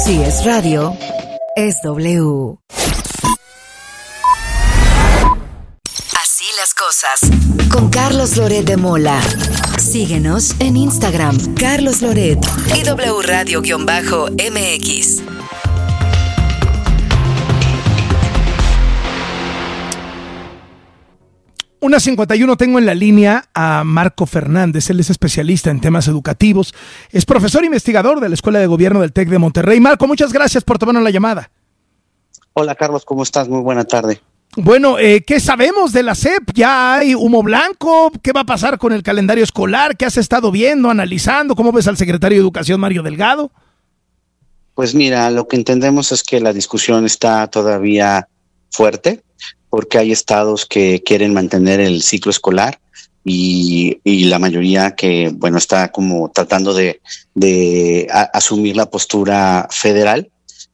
Si es radio, es W. Así las cosas. Con Carlos Loret de Mola. Síguenos en Instagram, Carlos Loret y W Radio-MX. Una 51, tengo en la línea a Marco Fernández. Él es especialista en temas educativos. Es profesor investigador de la Escuela de Gobierno del TEC de Monterrey. Marco, muchas gracias por tomarnos la llamada. Hola, Carlos, ¿cómo estás? Muy buena tarde. Bueno, ¿qué sabemos de la SEP? ¿Ya hay humo blanco? ¿Qué va a pasar con el calendario escolar? ¿Qué has estado viendo, analizando? ¿Cómo ves al secretario de Educación, Mario Delgado? Pues mira, lo que entendemos es que la discusión está todavía fuerte, porque hay estados que quieren mantener el ciclo escolar y la mayoría que, bueno, está como tratando de asumir la postura federal.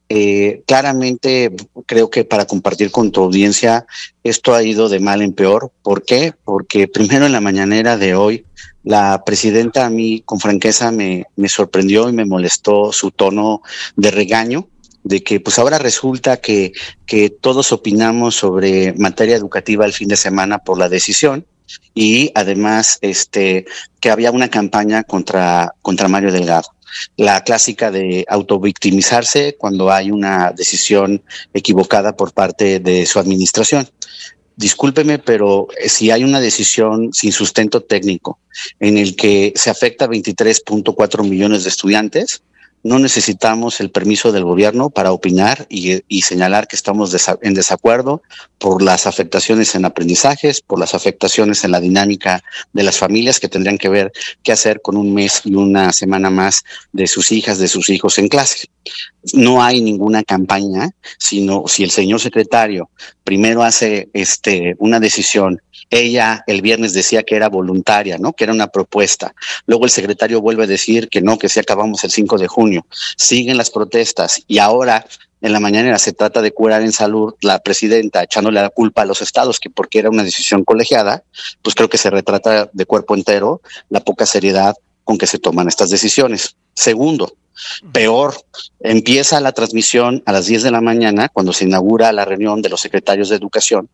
Claramente creo que para compartir con tu audiencia, esto ha ido de mal en peor. ¿Por qué? Porque primero en la mañanera de hoy, la presidenta a mí con franqueza me sorprendió y me molestó su tono de regaño, de que pues ahora resulta que todos opinamos sobre materia educativa el fin de semana por la decisión, y además que había una campaña contra Mario Delgado. La clásica de autovictimizarse cuando hay una decisión equivocada por parte de su administración. Discúlpeme, pero si hay una decisión sin sustento técnico en el que se afecta a 23.4 millones de estudiantes, no necesitamos el permiso del gobierno para opinar y señalar que estamos en desacuerdo por las afectaciones en aprendizajes, por las afectaciones en la dinámica de las familias que tendrían que ver qué hacer con un mes y una semana más de sus hijas, de sus hijos en clase. No hay ninguna campaña, sino si el señor secretario primero hace una decisión. Ella el viernes decía que era voluntaria, ¿no? Que era una propuesta. Luego el secretario vuelve a decir que no, que sí acabamos el 5 de junio. Siguen las protestas y ahora en la mañanera se trata de curar en salud la presidenta echándole la culpa a los estados que porque era una decisión colegiada. Pues creo que se retrata de cuerpo entero la poca seriedad con que se toman estas decisiones. Segundo, peor, empieza la transmisión a las 10 de la mañana cuando se inaugura la reunión de los secretarios de Educación,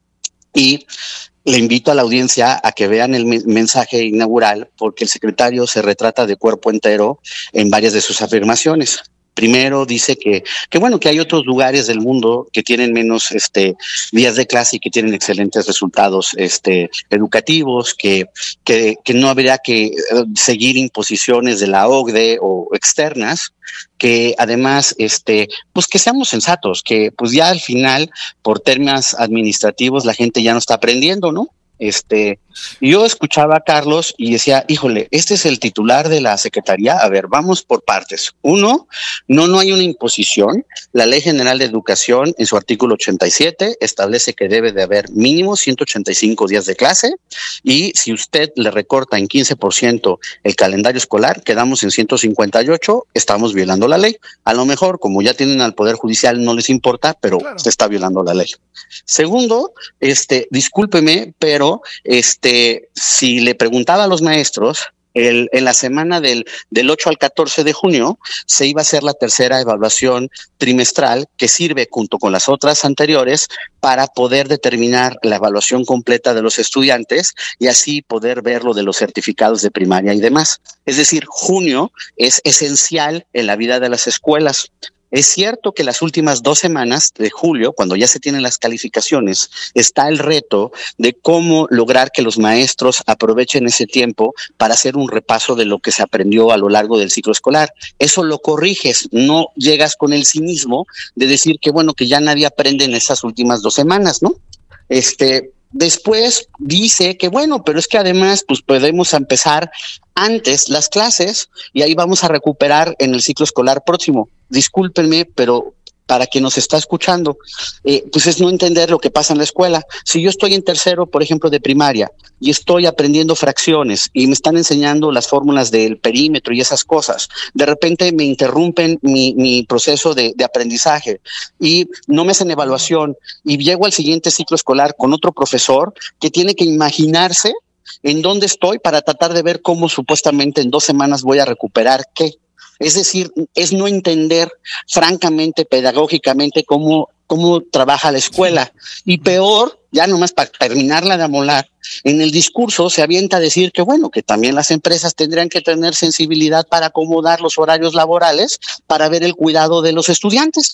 y le invito a la audiencia a que vean el mensaje inaugural, porque el secretario se retrata de cuerpo entero en varias de sus afirmaciones. Primero dice que hay otros lugares del mundo que tienen menos días de clase y que tienen excelentes resultados educativos, que no habría que seguir imposiciones de la OCDE o externas, que además pues que seamos sensatos, que pues ya al final por términos administrativos la gente ya no está aprendiendo, ¿no? Yo escuchaba a Carlos y decía, híjole, este es el titular de la Secretaría. A ver, vamos por partes. Uno, no hay una imposición. La Ley General de Educación, en su artículo 87, establece que debe de haber mínimo 185 días de clase, y si usted le recorta en 15% el calendario escolar, quedamos en 158, estamos violando la ley. A lo mejor, como ya tienen al Poder Judicial, no les importa, pero claro, se está violando la ley. Segundo, discúlpeme, pero si le preguntaba a los maestros, en la semana del 8 al 14 de junio se iba a hacer la tercera evaluación trimestral que sirve junto con las otras anteriores para poder determinar la evaluación completa de los estudiantes y así poder ver lo de los certificados de primaria y demás. Es decir, junio es esencial en la vida de las escuelas. Es cierto que las últimas 2 semanas de julio, cuando ya se tienen las calificaciones, está el reto de cómo lograr que los maestros aprovechen ese tiempo para hacer un repaso de lo que se aprendió a lo largo del ciclo escolar. Eso lo corriges, no llegas con el cinismo de decir que bueno, que ya nadie aprende en esas últimas 2 semanas, ¿no? Después dice que bueno, pero es que además pues podemos empezar antes las clases y ahí vamos a recuperar en el ciclo escolar próximo. Discúlpenme, pero para quien nos está escuchando, pues es no entender lo que pasa en la escuela. Si yo estoy en tercero, por ejemplo, de primaria, y estoy aprendiendo fracciones y me están enseñando las fórmulas del perímetro y esas cosas, de repente me interrumpen mi proceso de aprendizaje y no me hacen evaluación y llego al siguiente ciclo escolar con otro profesor que tiene que imaginarse en dónde estoy para tratar de ver cómo supuestamente en 2 semanas voy a recuperar qué. Es decir, es no entender francamente, pedagógicamente, cómo trabaja la escuela. Y peor, ya nomás para terminarla de amolar, en el discurso se avienta a decir que bueno, que también las empresas tendrían que tener sensibilidad para acomodar los horarios laborales para ver el cuidado de los estudiantes.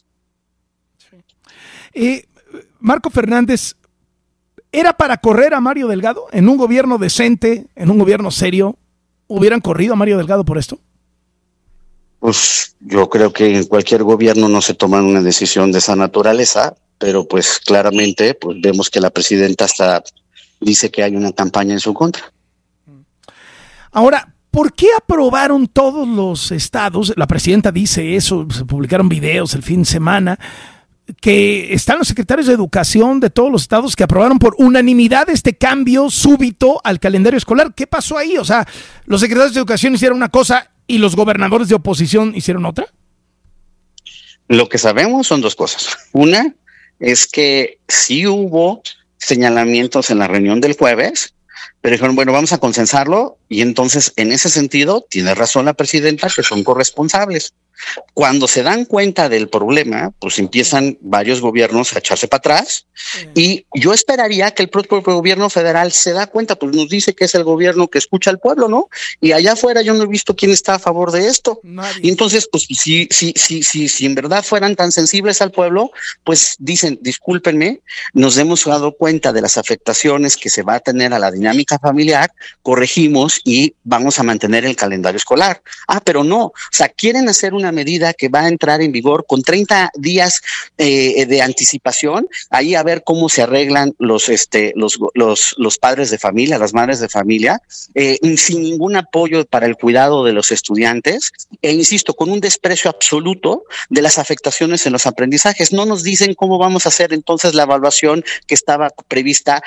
Marco Fernández, ¿era para correr a Mario Delgado? ¿En un gobierno decente, en un gobierno serio, hubieran corrido a Mario Delgado por esto? Pues yo creo que en cualquier gobierno no se toma una decisión de esa naturaleza, pero pues claramente pues vemos que la presidenta hasta dice que hay una campaña en su contra. Ahora, ¿por qué aprobaron todos los estados? La presidenta dice eso, se publicaron videos el fin de semana, que están los secretarios de educación de todos los estados que aprobaron por unanimidad este cambio súbito al calendario escolar. ¿Qué pasó ahí? O sea, los secretarios de educación hicieron una cosa y los gobernadores de oposición hicieron otra. Lo que sabemos son dos cosas. Una es que sí hubo señalamientos en la reunión del jueves, pero dijeron, bueno, vamos a consensarlo, y entonces en ese sentido tiene razón la presidenta que son corresponsables. Cuando se dan cuenta del problema, pues empiezan varios gobiernos a echarse para atrás, y yo esperaría que el propio gobierno federal se da cuenta, pues nos dice que es el gobierno que escucha al pueblo, ¿no? Y allá afuera yo no he visto quién está a favor de esto. Nadie. Y entonces, pues si en verdad fueran tan sensibles al pueblo, pues dicen, discúlpenme, nos hemos dado cuenta de las afectaciones que se va a tener a la dinámica familiar, corregimos y vamos a mantener el calendario escolar. Pero no, o sea, quieren hacer una medida que va a entrar en vigor con 30 días de anticipación, ahí a ver cómo se arreglan los padres de familia, las madres de familia, sin ningún apoyo para el cuidado de los estudiantes, e insisto, con un desprecio absoluto de las afectaciones en los aprendizajes. No nos dicen cómo vamos a hacer entonces la evaluación que estaba prevista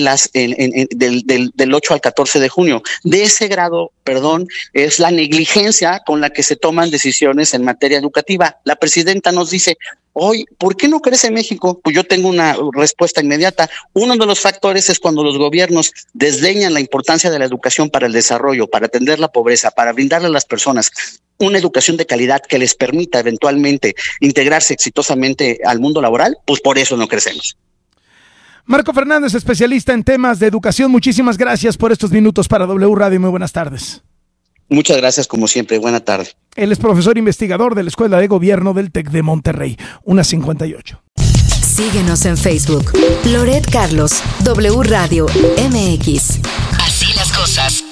del 8 al 14 de junio. De ese grado, es la negligencia con la que se toman decisiones en materia educativa. La presidenta nos dice, hoy, ¿por qué no crece México? Pues yo tengo una respuesta inmediata. Uno de los factores es cuando los gobiernos desdeñan la importancia de la educación para el desarrollo, para atender la pobreza, para brindarle a las personas una educación de calidad que les permita eventualmente integrarse exitosamente al mundo laboral, pues por eso no crecemos. Marco Fernández, especialista en temas de educación, muchísimas gracias por estos minutos para W Radio. Muy buenas tardes. Muchas gracias, como siempre. Buena tarde. Él es profesor investigador de la Escuela de Gobierno del TEC de Monterrey. 1:58. Síguenos en Facebook. Loret Carlos, W Radio MX. Así las cosas.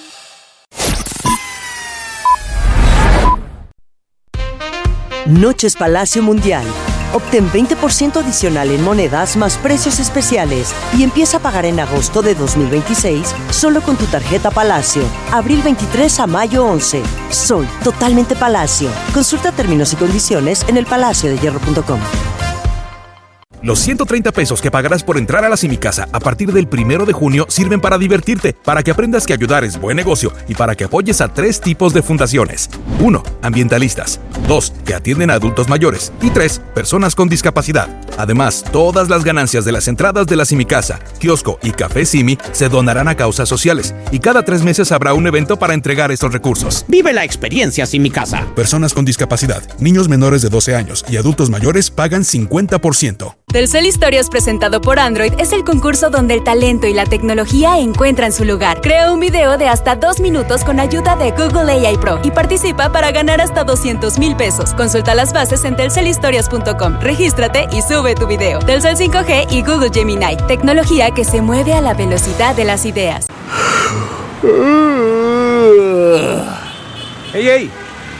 Noches Palacio Mundial. Obtén 20% adicional en monedas más precios especiales y empieza a pagar en agosto de 2026 solo con tu tarjeta Palacio. Abril 23 a mayo 11. Soy totalmente Palacio. Consulta términos y condiciones en elpalaciodehierro.com. Los 130 pesos que pagarás por entrar a la Simicasa a partir del 1 de junio sirven para divertirte, para que aprendas que ayudar es buen negocio y para que apoyes a 3 tipos de fundaciones. 1. Ambientalistas. 2. Que atienden a adultos mayores. Y 3. Personas con discapacidad. Además, todas las ganancias de las entradas de la Simicasa, kiosco y café Simi se donarán a causas sociales. Y cada 3 meses habrá un evento para entregar estos recursos. Vive la experiencia Simicasa. Personas con discapacidad, niños menores de 12 años y adultos mayores pagan 50%. Telcel Historias presentado por Android es el concurso donde el talento y la tecnología encuentran su lugar. Crea un video de hasta 2 minutos con ayuda de Google AI Pro y participa para ganar hasta 200,000 pesos. Consulta las bases en telcelhistorias.com. Regístrate y sube tu video. Telcel 5G y Google Gemini. Tecnología que se mueve a la velocidad de las ideas. ¡Ey!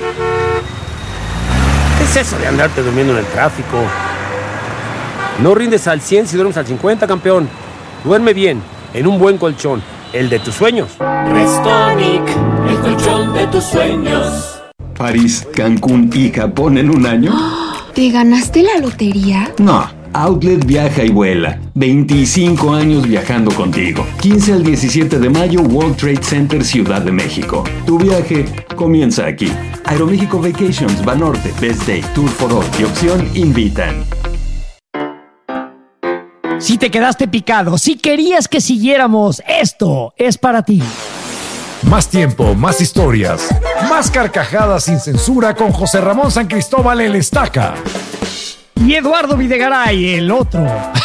¿Qué es eso de andarte durmiendo en el tráfico? No rindes al 100 si duermes al 50, campeón. Duerme bien, en un buen colchón, el de tus sueños. Restonic, el colchón de tus sueños. París, Cancún y Japón en un año. ¿Te ganaste la lotería? No, Outlet viaja y vuela. 25 años viajando contigo. 15 al 17 de mayo, World Trade Center, Ciudad de México. Tu viaje comienza aquí. Aeroméxico Vacations, Banorte, Best Day, Tour for All y Opción invitan. Si te quedaste picado, si querías que siguiéramos, esto es para ti. Más tiempo, más historias, más carcajadas sin censura con José Ramón San Cristóbal el Estaca. Y Eduardo Videgaray, el otro.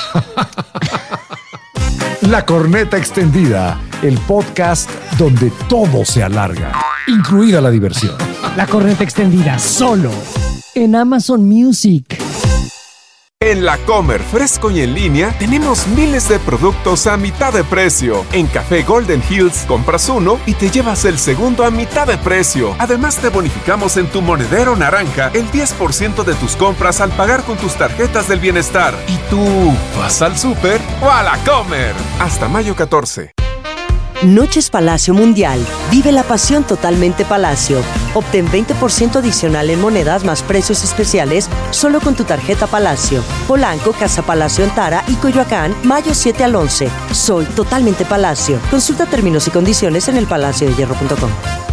La Corneta Extendida, el podcast donde todo se alarga, incluida la diversión. La Corneta Extendida, solo en Amazon Music. En La Comer, fresco y en línea, tenemos miles de productos a mitad de precio. En Café Golden Hills, compras uno y te llevas el segundo a mitad de precio. Además, te bonificamos en tu monedero naranja el 10% de tus compras al pagar con tus tarjetas del bienestar. ¿Y tú vas al súper o a La Comer? Hasta mayo 14. Noches Palacio Mundial. Vive la pasión totalmente Palacio. Obtén 20% adicional en monedas más precios especiales solo con tu tarjeta Palacio. Polanco, Casa Palacio Antara y Coyoacán, mayo 7 al 11. Soy totalmente Palacio. Consulta términos y condiciones en elpalaciodehierro.com.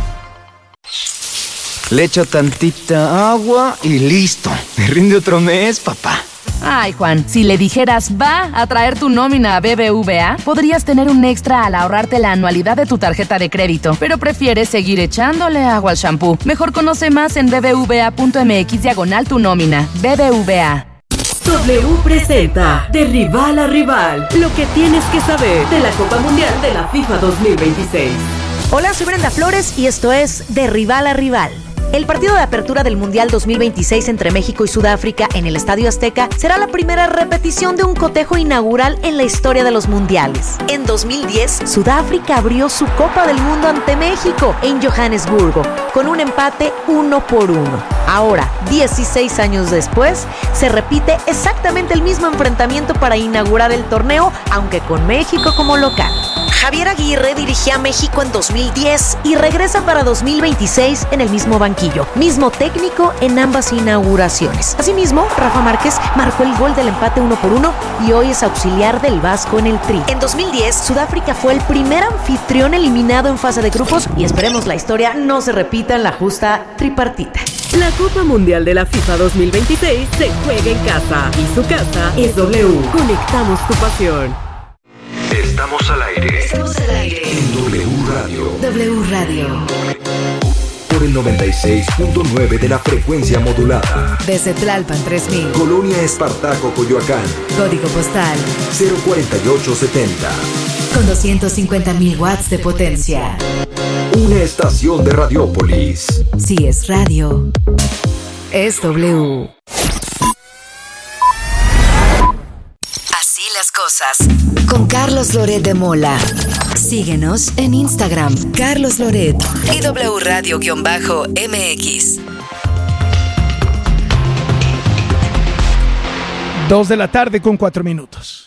Le echo tantita agua y listo. Me rinde otro mes, papá. Ay, Juan, si le dijeras va a traer tu nómina a BBVA, podrías tener un extra al ahorrarte la anualidad de tu tarjeta de crédito, pero prefieres seguir echándole agua al shampoo. Mejor conoce más en bbva.mx/tu nómina. BBVA. W presenta De Rival a Rival, lo que tienes que saber de la Copa Mundial de la FIFA 2026. Hola, soy Brenda Flores y esto es De Rival a Rival. El partido de apertura del Mundial 2026 entre México y Sudáfrica en el Estadio Azteca será la primera repetición de un cotejo inaugural en la historia de los mundiales. En 2010, Sudáfrica abrió su Copa del Mundo ante México en Johannesburgo, con un empate 1-1. Ahora, 16 años después, se repite exactamente el mismo enfrentamiento para inaugurar el torneo, aunque con México como local. Javier Aguirre dirigía a México en 2010 y regresa para 2026 en el mismo banquillo. Mismo técnico en ambas inauguraciones. Asimismo, Rafa Márquez marcó el gol del empate 1-1 y hoy es auxiliar del Vasco en el Tri. En 2010, Sudáfrica fue el primer anfitrión eliminado en fase de grupos y esperemos la historia no se repita en la justa tripartita. La Copa Mundial de la FIFA 2026 se juega en casa y su casa es W. Conectamos tu pasión. Estamos al aire. Estamos al aire. En W Radio. W Radio. Por el 96.9 de la frecuencia modulada. Desde Tlalpan 3000. Colonia Espartaco, Coyoacán. Código postal 04870. Con 250,000 watts de potencia. Una estación de Radiópolis. Si es radio, es W. Así las cosas. Con Carlos Loret de Mola. Síguenos en Instagram, Carlos Loret y W Radio-MX. 2 de la tarde con 4 minutos.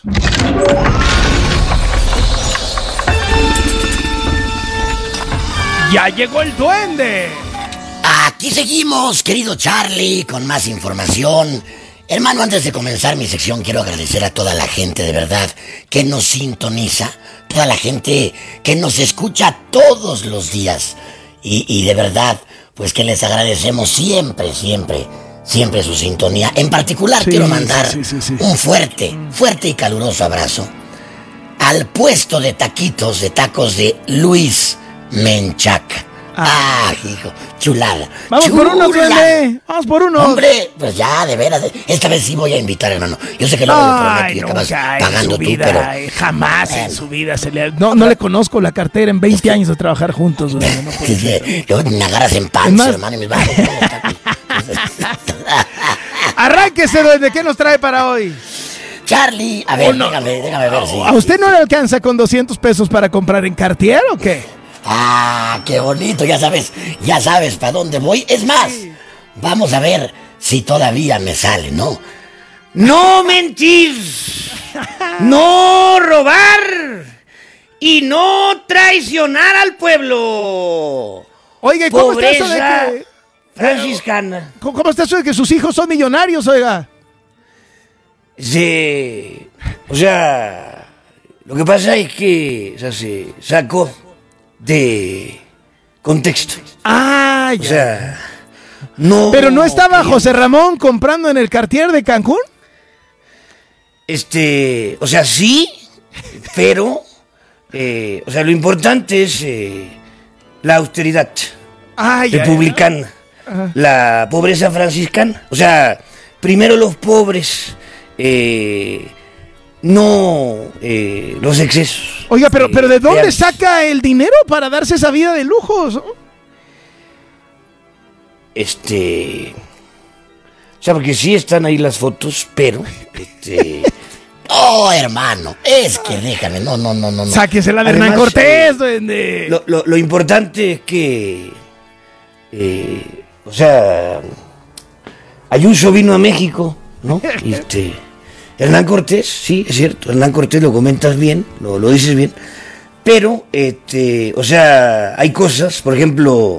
¡Ya llegó el duende! Aquí seguimos, querido Charlie, con más información. Hermano, antes de comenzar mi sección, quiero agradecer a toda la gente, de verdad, que nos sintoniza, toda la gente que nos escucha todos los días. Y de verdad, pues que les agradecemos siempre su sintonía. En particular, quiero mandar un fuerte y caluroso abrazo al puesto de tacos de Luis Menchaca. Hijo, chulada. Vamos por uno, duende. Vamos por uno. Hombre, pues ya, de veras. Esta vez sí voy a invitar, hermano. Yo sé que luego le prometo y acabas pagando tú, pero... Jamás en su vida se le... No le conozco la cartera en 20 años de trabajar juntos. Duende, no puede ser. Luego me agarras en panza, hermano, y me vas. Arránquese, duende. ¿Qué nos trae para hoy? Charlie, a ver, déjame ver si... ¿A usted no le alcanza con 200 pesos para comprar en Cartier o qué? Qué bonito, ya sabes para dónde voy. Es más, vamos a ver si todavía me sale, ¿no? No mentir, no robar y no traicionar al pueblo. Oiga, ¿cómo está eso de que... franciscana? ¿Cómo está eso de que sus hijos son millonarios, oiga? Sí, o sea, lo que pasa es que se sacó de contexto. Ya. O sea, no... ¿Pero no estaba José Ramón comprando en el Cartier de Cancún? O sea, sí, pero... o sea, lo importante es la austeridad republicana, la pobreza franciscana. O sea, primero los pobres, no los excesos. Oiga, pero ¿de dónde saca el dinero para darse esa vida de lujos? O sea, porque sí están ahí las fotos, pero Oh, hermano, es que déjame, no. Sáquese la de Hernán Cortés. Lo importante es que, o sea, Ayuso vino a México, ¿no? Hernán Cortés, sí, es cierto, Hernán Cortés lo comentas bien, lo dices bien, pero, o sea, hay cosas, por ejemplo,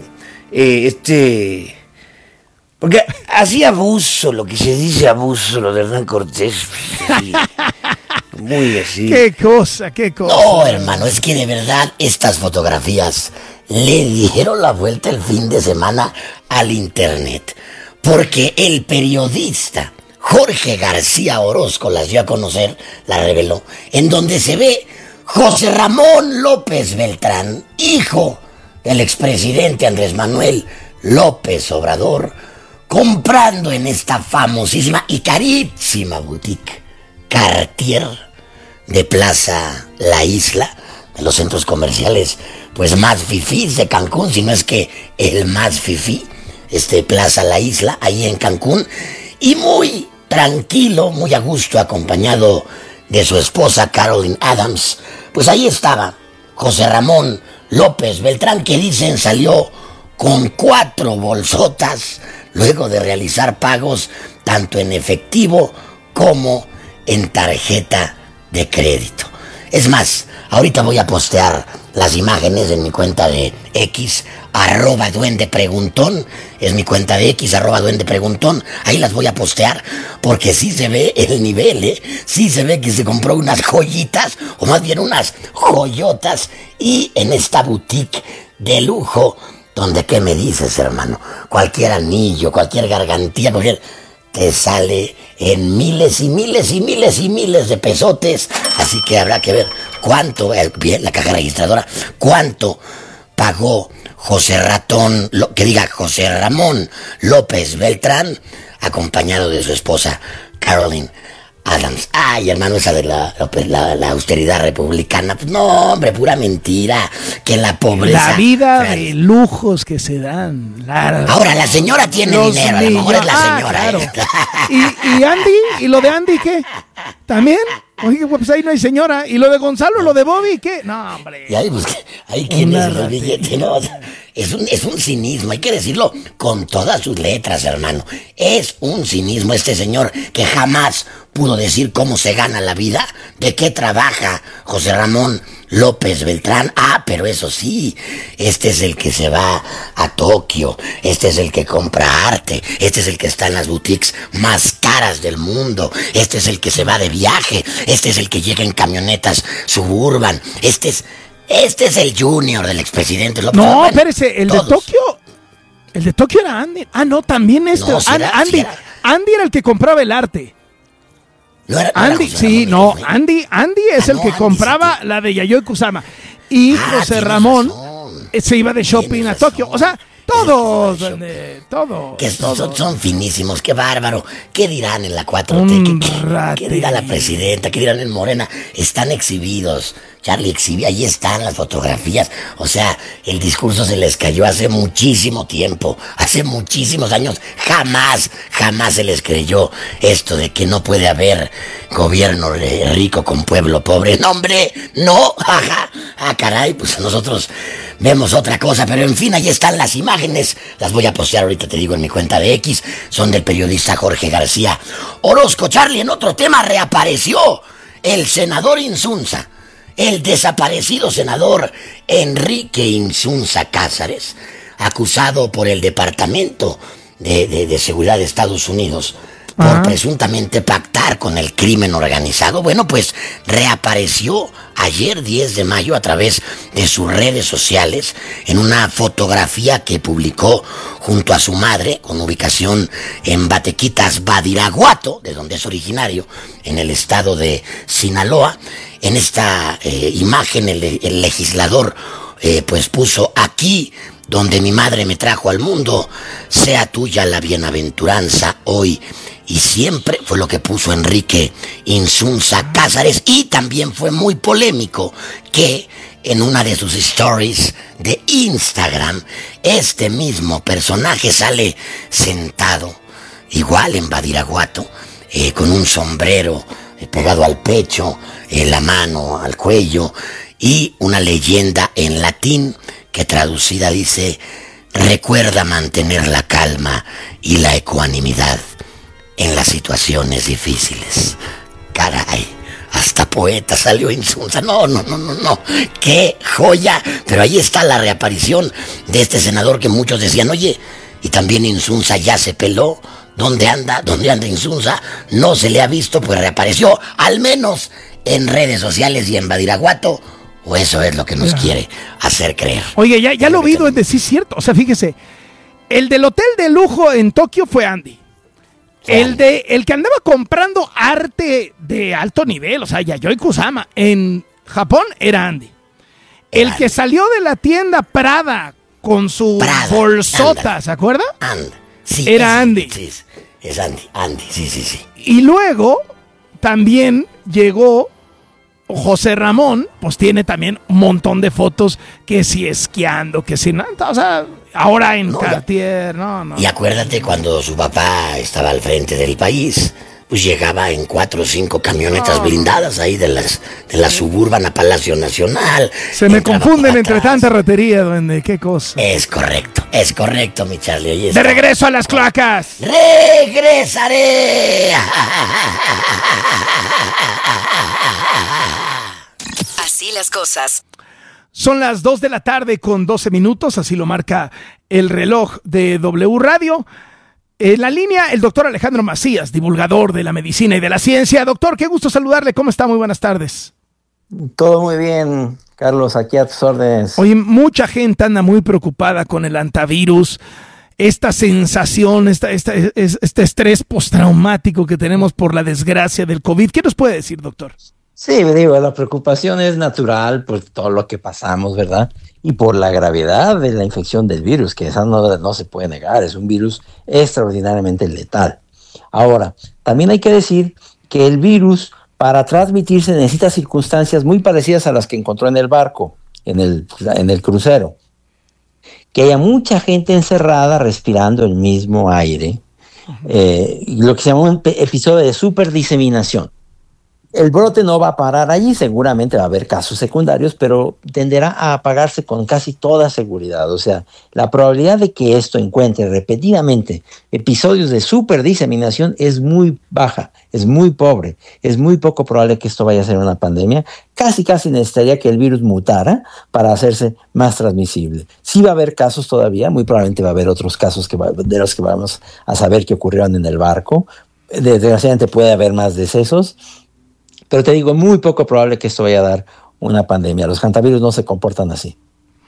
porque así abuso, lo que se dice abuso, lo de Hernán Cortés, sí, muy así. Qué cosa. No, hermano, es que de verdad estas fotografías le dieron la vuelta el fin de semana al internet, porque el periodista Jorge García Orozco las dio a conocer, la reveló, en donde se ve José Ramón López Beltrán, hijo del expresidente Andrés Manuel López Obrador, comprando en esta famosísima y carísima boutique Cartier de Plaza La Isla, de los centros comerciales pues más fifís de Cancún, si no es que el más fifí, Plaza La Isla, ahí en Cancún, y muy tranquilo, muy a gusto, acompañado de su esposa Carolyn Adams. Pues ahí estaba José Ramón López Beltrán, que dicen salió con 4 bolsotas luego de realizar pagos tanto en efectivo como en tarjeta de crédito. Es más, ahorita voy a postear las imágenes en mi cuenta de X, @duendepreguntón, es mi cuenta de X, @duendepreguntón, ahí las voy a postear, porque sí se ve el nivel, sí se ve que se compró unas joyitas, o más bien unas joyotas, y en esta boutique de lujo, donde, ¿qué me dices, hermano? Cualquier anillo, cualquier gargantilla, te sale en miles y miles y miles y miles de pesotes, así que habrá que ver cuánto, bien, la caja registradora, cuánto pagó José Ramón López Beltrán, acompañado de su esposa Carolyn Adams. Ay, hermano, esa de la austeridad republicana. Pues no, hombre, pura mentira. Que la pobreza. La vida de lujos que se dan. Ahora, la señora tiene dinero, a lo mejor es la señora. Claro. ¿Y Andy? ¿Y lo de Andy qué? ¿También? Oye, pues ahí no hay señora. ¿Y lo de Gonzalo, lo de Bobby qué? No, hombre. Y ahí, pues, ahí quién es el billete, ¿no? Es un cinismo, hay que decirlo con todas sus letras, hermano. Es un cinismo este señor que jamás pudo decir cómo se gana la vida, de qué trabaja José Ramón López Beltrán. Pero eso sí, este es el que se va a Tokio, este es el que compra arte, este es el que está en las boutiques más caras del mundo, este es el que se va de viaje, este es el que llega en camionetas Suburban, este es el junior del expresidente López. No, espérese, el todos. El de Tokio era Andy. No, también no, Andy. Andy era el que compraba el arte. No era, Andy, Andy es el que compraba la de Yayoi Kusama. Y José Ramón se iba de shopping a Tokio. O sea, todos. Que son finísimos, qué bárbaro. ¿Qué dirán en la 4T? ¿Qué dirá la presidenta? ¿Qué dirán en Morena? Están exhibidos. Charlie ahí están las fotografías. O sea, el discurso se les cayó hace muchísimo tiempo, hace muchísimos años. Jamás se les creyó esto de que no puede haber gobierno rico con pueblo pobre. No, hombre, no. Caray, pues nosotros vemos otra cosa. Pero en fin, ahí están las imágenes. Las voy a postear ahorita, te digo, en mi cuenta de X. Son del periodista Jorge García Orozco. Charlie, en otro tema reapareció el senador Insunza. El desaparecido senador Enrique Insunza Cázares, acusado por el Departamento de Seguridad de Estados Unidos por presuntamente pactar con el crimen organizado. Bueno, pues reapareció ayer 10 de mayo a través de sus redes sociales en una fotografía que publicó junto a su madre, con ubicación en Batequitas, Badiraguato, de donde es originario, en el estado de Sinaloa. En esta imagen el legislador pues puso: aquí donde mi madre me trajo al mundo, sea tuya la bienaventuranza hoy y siempre, fue lo que puso Enrique Insunza Cázares. Y también fue muy polémico que en una de sus stories de Instagram, este mismo personaje sale sentado, igual en Badiraguato, con un sombrero pegado al pecho, la mano al cuello, y una leyenda en latín que traducida dice: recuerda mantener la calma y la ecuanimidad en las situaciones difíciles. Caray, hasta poeta salió Insunza. No, qué joya. Pero ahí está la reaparición de este senador que muchos decían: oye, y también Insunza ya se peló. ¿Dónde anda Insunza? No se le ha visto, pues reapareció, al menos en redes sociales y en Badiraguato, o eso es lo que nos quiere hacer creer. Oye, ya lo vi, duende, sí es cierto. O sea, fíjese, el del hotel de lujo en Tokio fue Andy. El que andaba comprando arte de alto nivel, o sea, Yayoi Kusama, en Japón era Andy. El que salió de la tienda Prada con su bolsota, ¿se acuerda? Sí, era Andy. Sí, es Andy, sí. Y luego también llegó José Ramón, pues tiene también un montón de fotos, que si esquiando, que si no, o sea, ahora en Cartier, no. Y acuérdate cuando su papá estaba al frente del país, pues llegaba en 4 o 5 camionetas blindadas ahí de la Suburban a Palacio Nacional. Se me confunden entre tanta ratería, duende, qué cosa. Es correcto, mi Charlie. ¡De regreso a las cloacas! ¡Regresaré! Así las cosas. Son las 2 de la tarde con 12 minutos, así lo marca el reloj de W Radio. En la línea, el doctor Alejandro Macías, divulgador de la medicina y de la ciencia. Doctor, qué gusto saludarle. ¿Cómo está? Muy buenas tardes. Todo muy bien, Carlos, aquí a tus órdenes. Oye, mucha gente anda muy preocupada con el antivirus, esta sensación, este estrés postraumático que tenemos por la desgracia del COVID. ¿Qué nos puede decir, doctor? Sí, digo, la preocupación es natural por todo lo que pasamos, ¿verdad? Y por la gravedad de la infección del virus, que esa no se puede negar, es un virus extraordinariamente letal. Ahora, también hay que decir que el virus, para transmitirse, necesita circunstancias muy parecidas a las que encontró en el barco, en el crucero. Que haya mucha gente encerrada respirando el mismo aire, lo que se llama un episodio de superdiseminación. El brote no va a parar allí, seguramente va a haber casos secundarios, pero tenderá a apagarse con casi toda seguridad. O sea, la probabilidad de que esto encuentre repetidamente episodios de superdiseminación es muy baja, es muy pobre, es muy poco probable que esto vaya a ser una pandemia. Casi necesitaría que el virus mutara para hacerse más transmisible. Sí va a haber casos todavía, muy probablemente va a haber otros casos de los que vamos a saber que ocurrieron en el barco. Desgraciadamente puede haber más decesos. Pero te digo, muy poco probable que esto vaya a dar una pandemia. Los hantavirus no se comportan así.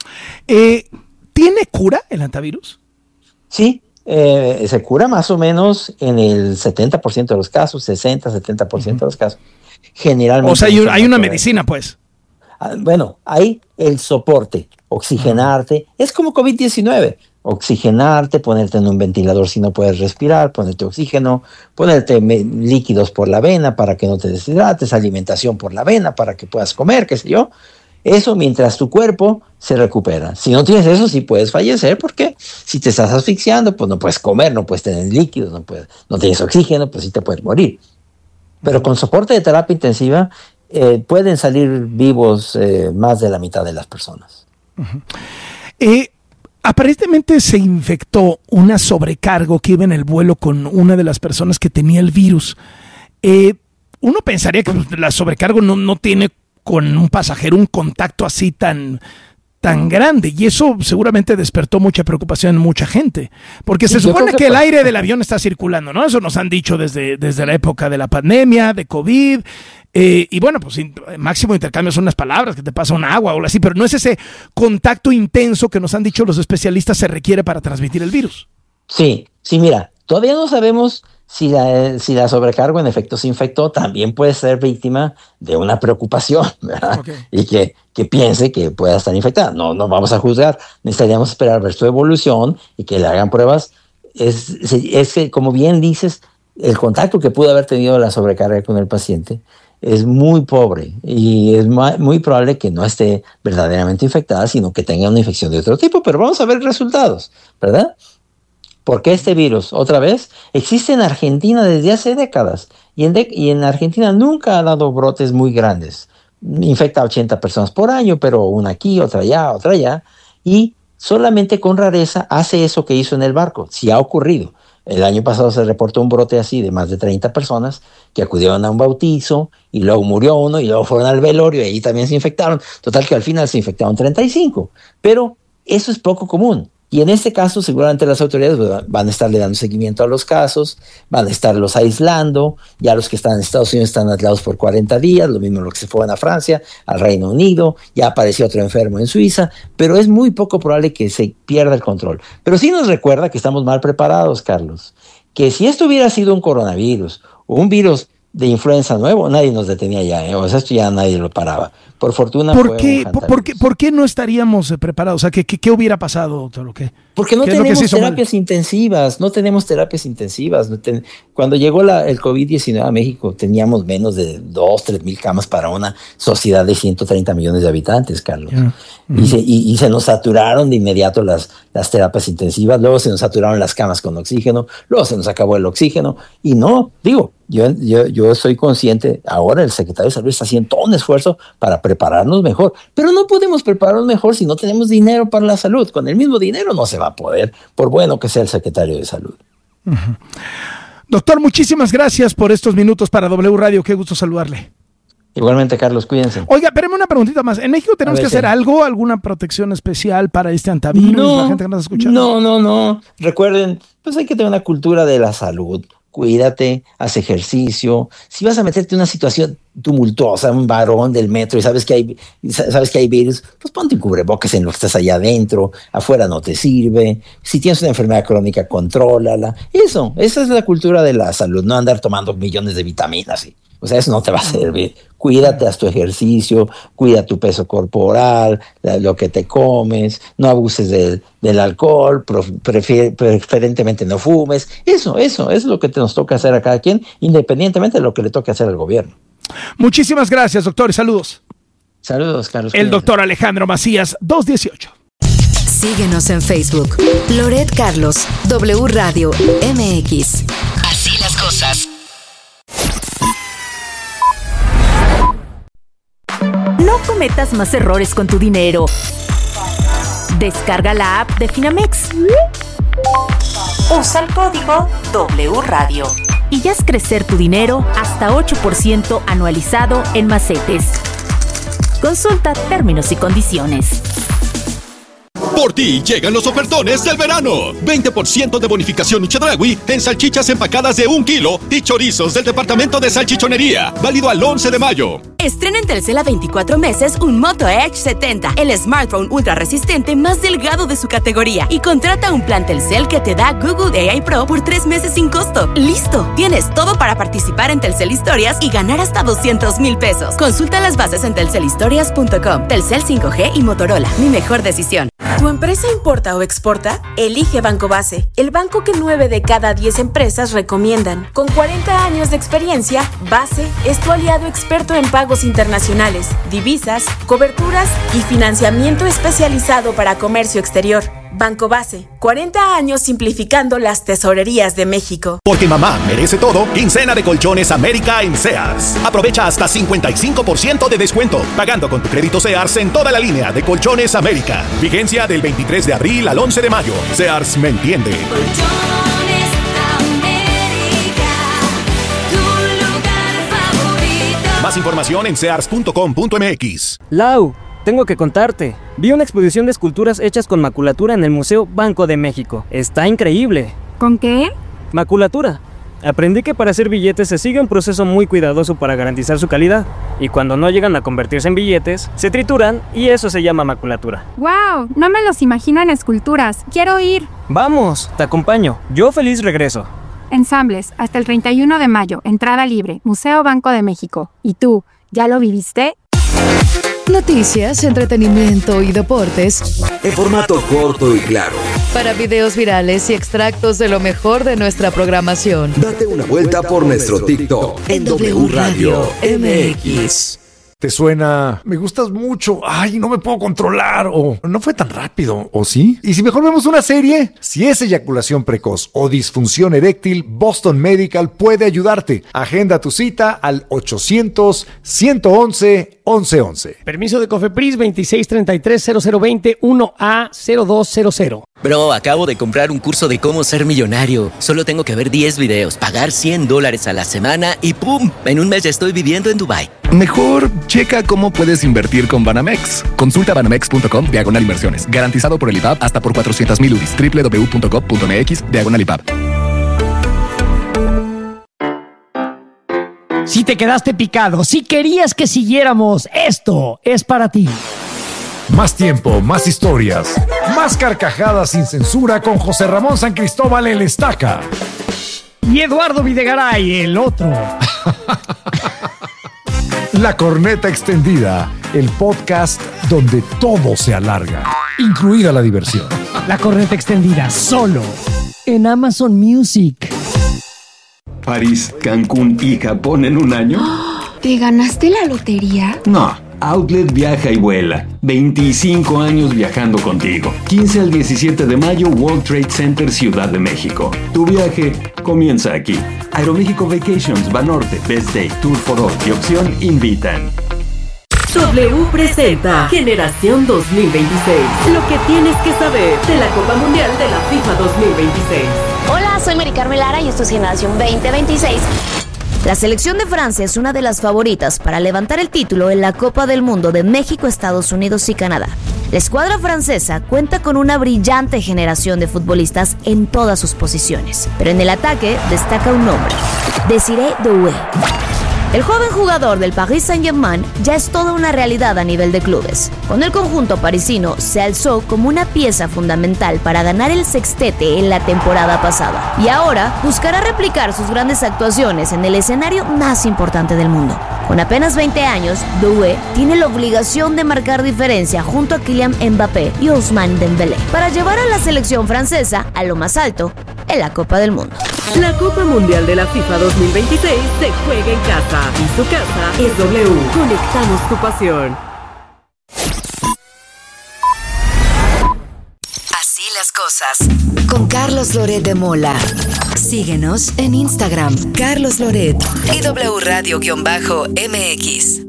¿Tiene cura el hantavirus? Sí, se cura más o menos en el 70% de los casos, 60-70% de los casos. Generalmente. O sea, hay una medicina, pues. Bueno, hay el soporte, oxigenarte. Es como COVID-19. Oxigenarte, ponerte en un ventilador si no puedes respirar, ponerte oxígeno, ponerte líquidos por la vena para que no te deshidrates, alimentación por la vena para que puedas comer, qué sé yo. Eso mientras tu cuerpo se recupera. Si no tienes eso, sí puedes fallecer, porque si te estás asfixiando, pues no puedes comer, no puedes tener líquidos, no tienes oxígeno, pues sí te puedes morir. Pero con soporte de terapia intensiva pueden salir vivos más de la mitad de las personas. Aparentemente se infectó una sobrecargo que iba en el vuelo con una de las personas que tenía el virus. Uno pensaría que la sobrecargo no tiene con un pasajero un contacto así tan grande, y eso seguramente despertó mucha preocupación en mucha gente, porque se supone que el aire del avión está circulando, ¿no? Eso nos han dicho desde la época de la pandemia, de COVID, y bueno, pues máximo intercambio son unas palabras, que te pasa un agua o algo así, pero no es ese contacto intenso que nos han dicho los especialistas se requiere para transmitir el virus. Sí, mira, Todavía no sabemos si la sobrecarga en efecto se infectó. También puede ser víctima de una preocupación, ¿verdad? Okay. Y que piense que pueda estar infectada. No vamos a juzgar. Necesitaríamos esperar ver su evolución y que le hagan pruebas. Es que, como bien dices, el contacto que pudo haber tenido la sobrecarga con el paciente es muy pobre y es muy probable que no esté verdaderamente infectada, sino que tenga una infección de otro tipo. Pero vamos a ver resultados, ¿verdad? Porque este virus, otra vez, existe en Argentina desde hace décadas y en Argentina nunca ha dado brotes muy grandes. Infecta a 80 personas por año, pero una aquí, otra allá, y solamente con rareza hace eso que hizo en el barco. Sí ha ocurrido. El año pasado se reportó un brote así de más de 30 personas que acudieron a un bautizo y luego murió uno y luego fueron al velorio y ahí también se infectaron. Total que al final se infectaron 35. Pero eso es poco común. Y en este caso seguramente las autoridades van a estarle dando seguimiento a los casos, van a estarlos aislando. Ya los que están en Estados Unidos están aislados por 40 días, lo mismo los que se fueron a Francia, al Reino Unido. Ya apareció otro enfermo en Suiza, pero es muy poco probable que se pierda el control. Pero sí nos recuerda que estamos mal preparados, Carlos, que si esto hubiera sido un coronavirus o un virus de influenza nuevo, nadie nos detenía ya, o sea, esto ya nadie lo paraba. Por fortuna ¿Por qué no estaríamos preparados? O sea, ¿qué hubiera pasado, doctor? Porque no tenemos terapias intensivas, Cuando llegó el COVID-19 a México, teníamos menos de 2-3 mil camas para una sociedad de 130 millones de habitantes, Carlos. Y se nos saturaron de inmediato las terapias intensivas, luego se nos saturaron las camas con oxígeno, luego se nos acabó el oxígeno, y yo soy consciente, ahora el secretario de Salud está haciendo todo un esfuerzo para prepararnos mejor, pero no podemos prepararnos mejor si no tenemos dinero para la salud. Con el mismo dinero no se va a poder, por bueno que sea el secretario de Salud. Doctor, muchísimas gracias por estos minutos para W Radio, qué gusto saludarle. Igualmente, Carlos, cuídense. Oiga, espérame una preguntita más. ¿En México tenemos que hacer algo, alguna protección especial para este antivirus? La gente que nos está escuchando. No. Recuerden, pues hay que tener una cultura de la salud. Cuídate, haz ejercicio. Si vas a meterte en una situación tumultuosa, un varón del metro y sabes que hay virus, pues ponte un cubrebocas en lo que estás allá adentro, afuera no te sirve. Si tienes una enfermedad crónica, contrólala. Esa es la cultura de la salud, no andar tomando millones de vitaminas. ¿Sí? O sea, eso no te va a servir. Cuídate, haz tu ejercicio, cuida tu peso corporal, lo que te comes, no abuses del alcohol, preferentemente no fumes. Eso es lo que nos toca hacer a cada quien, independientemente de lo que le toque hacer al gobierno. Muchísimas gracias, doctor, y saludos. Saludos, Carlos. El doctor Alejandro Macías, 218. Síguenos en Facebook. Loret Carlos, W Radio, MX. Así las cosas. No cometas más errores con tu dinero. Descarga la app de Finamex. Usa el código W Radio y haz crecer tu dinero hasta 8% anualizado en macetes. Consulta términos y condiciones. Por ti llegan los ofertones del verano. 20% de bonificación y Chedraui en salchichas empacadas de 1 kilo y chorizos del departamento de salchichonería. Válido al 11 de mayo. Estrena en Telcel a 24 meses un Moto Edge 70, el smartphone ultra resistente más delgado de su categoría. Y contrata un plan Telcel que te da Google AI Pro por 3 meses sin costo. ¡Listo! Tienes todo para participar en Telcel Historias y ganar hasta 200,000 pesos. Consulta las bases en telcelhistorias.com. Telcel 5G y Motorola. Mi mejor decisión. ¿Tu empresa importa o exporta? Elige Banco Base, el banco que 9 de cada 10 empresas recomiendan. Con 40 años de experiencia, Base es tu aliado experto en pagos internacionales, divisas, coberturas y financiamiento especializado para comercio exterior. Banco Base, 40 años simplificando las tesorerías de México. Porque mamá merece todo, quincena de Colchones América en Sears. Aprovecha hasta 55% de descuento, pagando con tu crédito Sears en toda la línea de Colchones América. Vigencia del 23 de abril al 11 de mayo. Sears me entiende. Colchones América, tu lugar favorito. Más información en sears.com.mx. Lau, tengo que contarte. Vi una exposición de esculturas hechas con maculatura en el Museo Banco de México. Está increíble. ¿Con qué? Maculatura. Aprendí que para hacer billetes se sigue un proceso muy cuidadoso para garantizar su calidad. Y cuando no llegan a convertirse en billetes, se trituran y eso se llama maculatura. ¡Wow! No me los imagino en esculturas. ¡Quiero ir! ¡Vamos! Te acompaño. Yo feliz regreso. Ensambles, hasta el 31 de mayo, entrada libre, Museo Banco de México. ¿Y tú, ya lo viviste? Noticias, entretenimiento y deportes. En formato corto y claro. Para videos virales y extractos de lo mejor de nuestra programación. Date una vuelta por nuestro TikTok en W Radio MX. ¿Te suena? Me gustas mucho. Ay, no me puedo controlar. O no fue tan rápido. ¿O sí? ¿Y si mejor vemos una serie? Si es eyaculación precoz o disfunción eréctil, Boston Medical puede ayudarte. Agenda tu cita al 800-111-1111. Permiso de Cofepris 2633-0020-1A0200. Bro, acabo de comprar un curso de cómo ser millonario. Solo tengo que ver 10 videos, pagar $100 a la semana y ¡pum! En un mes ya estoy viviendo en Dubái. Mejor checa cómo puedes invertir con Banamex. Consulta banamex.com/inversiones. Garantizado por el IPAB hasta por 400,000 UDIs. www.gov.mx/IPAB. Si te quedaste picado, si querías que siguiéramos, esto es para ti. Más tiempo, más historias, más carcajadas sin censura con José Ramón San Cristóbal el Estaca. Y Eduardo Videgaray, el otro. La Corneta Extendida, el podcast donde todo se alarga, incluida la diversión. La Corneta Extendida, solo en Amazon Music. París, Cancún y Japón en un año. ¿Te ganaste la lotería? No. Outlet viaja y vuela. 25 años viajando contigo. 15 al 17 de mayo, World Trade Center, Ciudad de México. Tu viaje comienza aquí. Aeroméxico Vacations, Banorte, Best Day, Tour for All y Opción invitan. W presenta Generación 2026. Lo que tienes que saber de la Copa Mundial de la FIFA 2026. Hola, soy Mari Carmen Lara y esto es Generación 2026. La selección de Francia es una de las favoritas para levantar el título en la Copa del Mundo de México, Estados Unidos y Canadá. La escuadra francesa cuenta con una brillante generación de futbolistas en todas sus posiciones, pero en el ataque destaca un nombre: Désiré Doué. El joven jugador del Paris Saint-Germain ya es toda una realidad a nivel de clubes. Con el conjunto parisino se alzó como una pieza fundamental para ganar el sextete en la temporada pasada. Y ahora buscará replicar sus grandes actuaciones en el escenario más importante del mundo. Con apenas 20 años, Doué tiene la obligación de marcar diferencia junto a Kylian Mbappé y Ousmane Dembélé para llevar a la selección francesa a lo más alto en la Copa del Mundo. La Copa Mundial de la FIFA 2026 se juega en casa y su casa es W. Conectamos tu pasión. Así las cosas. Con Carlos Loret de Mola. Síguenos en Instagram, Carlos Loret y W Radio-MX.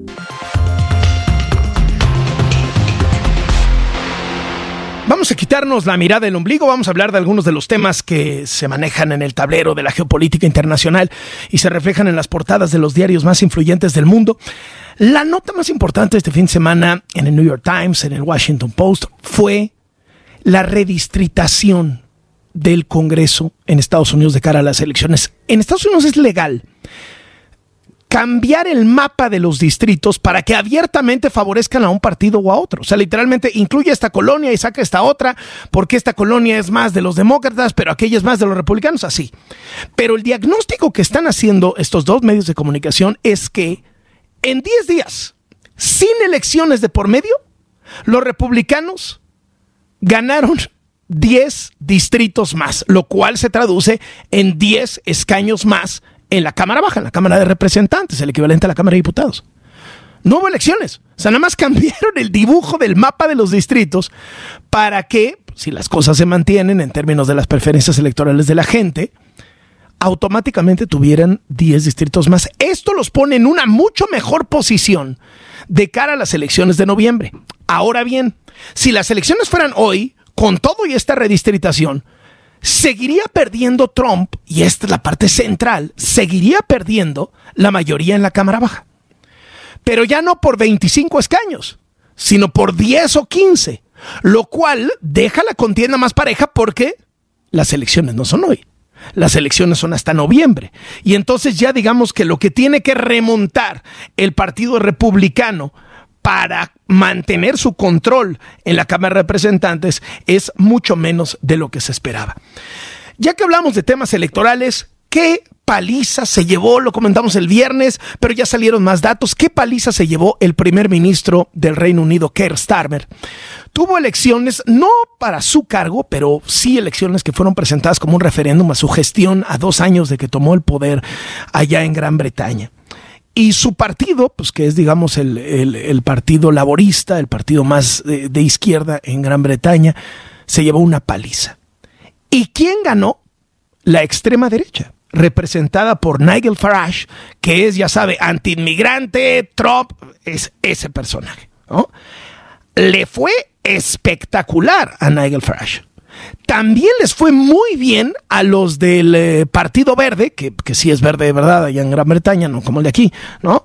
Vamos a quitarnos la mirada del ombligo, vamos a hablar de algunos de los temas que se manejan en el tablero de la geopolítica internacional y se reflejan en las portadas de los diarios más influyentes del mundo. La nota más importante este fin de semana en el New York Times, en el Washington Post, fue la redistritación del Congreso en Estados Unidos de cara a las elecciones. En Estados Unidos es legal cambiar el mapa de los distritos para que abiertamente favorezcan a un partido o a otro. O sea, literalmente incluye esta colonia y saca esta otra, porque esta colonia es más de los demócratas, pero aquella es más de los republicanos, así. Pero el diagnóstico que están haciendo estos dos medios de comunicación es que en 10 días, sin elecciones de por medio, los republicanos ganaron 10 distritos más, lo cual se traduce en 10 escaños más en la Cámara Baja, en la Cámara de Representantes, el equivalente a la Cámara de Diputados. No hubo elecciones. O sea, nada más cambiaron el dibujo del mapa de los distritos para que, si las cosas se mantienen en términos de las preferencias electorales de la gente, automáticamente tuvieran 10 distritos más. Esto los pone en una mucho mejor posición de cara a las elecciones de noviembre. Ahora bien, si las elecciones fueran hoy, con todo y esta redistritación, seguiría perdiendo Trump, y esta es la parte central, seguiría perdiendo la mayoría en la Cámara Baja. Pero ya no por 25 escaños, sino por 10 o 15, lo cual deja la contienda más pareja porque las elecciones no son hoy. Las elecciones son hasta noviembre. Y entonces ya digamos que lo que tiene que remontar el Partido Republicano para mantener su control en la Cámara de Representantes es mucho menos de lo que se esperaba. Ya que hablamos de temas electorales, ¿Qué paliza se llevó? Lo comentamos el viernes, pero ya salieron más datos. ¿Qué paliza se llevó el primer ministro del Reino Unido, Keir Starmer? Tuvo elecciones, no para su cargo, pero sí elecciones que fueron presentadas como un referéndum a su gestión a 2 años de que tomó el poder allá en Gran Bretaña. Y su partido, pues que es, digamos, el partido laborista, el partido más de izquierda en Gran Bretaña, se llevó una paliza. ¿Y quién ganó? La extrema derecha, representada por Nigel Farage, que es, ya sabe, antiinmigrante, Trump, es ese personaje, ¿no? Le fue espectacular a Nigel Farage. También les fue muy bien a los del Partido Verde, que sí es verde de verdad allá en Gran Bretaña, no como el de aquí, ¿no?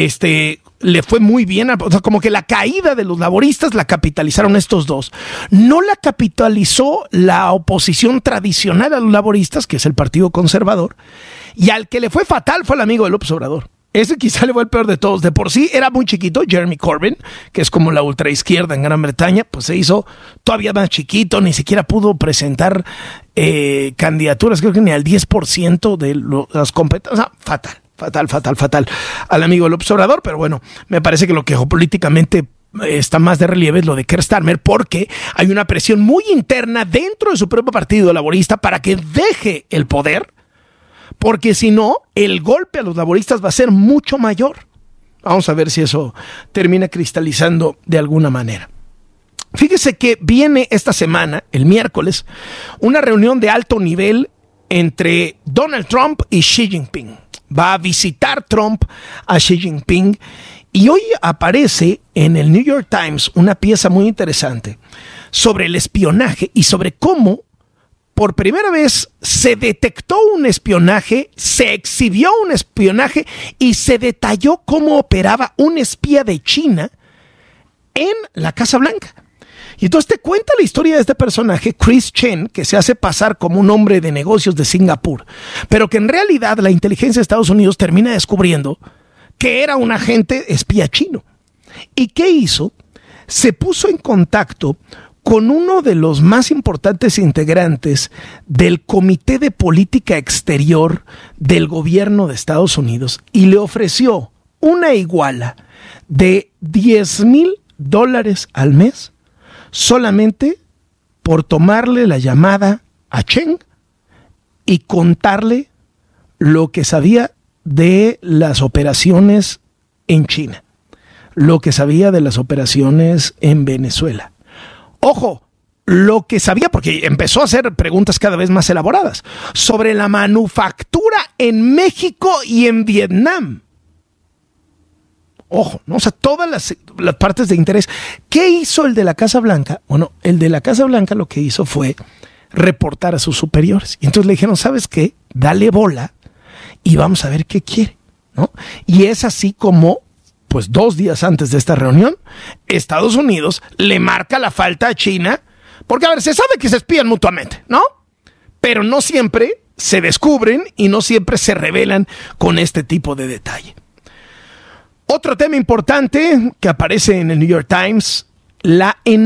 Le fue muy bien, o sea, como que la caída de los laboristas la capitalizaron estos dos. No la capitalizó la oposición tradicional a los laboristas, que es el Partido Conservador, y al que le fue fatal fue el amigo de López Obrador. Ese quizá le fue el peor de todos. De por sí era muy chiquito, Jeremy Corbyn, que es como la ultraizquierda en Gran Bretaña, pues se hizo todavía más chiquito, ni siquiera pudo presentar candidaturas, creo que ni al 10% de las competencias. O sea, fatal al amigo de López Obrador, pero bueno, me parece que lo que geopolíticamente está más de relieve es lo de Keir Starmer, porque hay una presión muy interna dentro de su propio partido laborista para que deje el poder, porque si no, el golpe a los laboristas va a ser mucho mayor. Vamos a ver si eso termina cristalizando de alguna manera. Fíjese que viene esta semana, el miércoles, una reunión de alto nivel entre Donald Trump y Xi Jinping. Va a visitar Trump a Xi Jinping y hoy aparece en el New York Times una pieza muy interesante sobre el espionaje y sobre cómo por primera vez se detectó un espionaje, se exhibió un espionaje y se detalló cómo operaba un espía de China en la Casa Blanca. Y entonces te cuenta la historia de este personaje, Chris Chen, que se hace pasar como un hombre de negocios de Singapur, pero que en realidad la inteligencia de Estados Unidos termina descubriendo que era un agente espía chino. ¿Y qué hizo? Se puso en contacto con uno de los más importantes integrantes del Comité de Política Exterior del gobierno de Estados Unidos y le ofreció una iguala de $10,000 al mes solamente por tomarle la llamada a Chen y contarle lo que sabía de las operaciones en China, lo que sabía de las operaciones en Venezuela. Ojo, lo que sabía, porque empezó a hacer preguntas cada vez más elaboradas, sobre la manufactura en México y en Vietnam. Ojo, ¿no? O sea, todas las partes de interés. ¿Qué hizo el de la Casa Blanca? Bueno, el de la Casa Blanca lo que hizo fue reportar a sus superiores. Y entonces le dijeron, ¿sabes qué? Dale bola y vamos a ver qué quiere, ¿no? Y es así como, pues 2 días antes de esta reunión, Estados Unidos le marca la falta a China, porque a ver, se sabe que se espían mutuamente, ¿no? Pero no siempre se descubren y no siempre se revelan con este tipo de detalle. Otro tema importante que aparece en el New York Times, la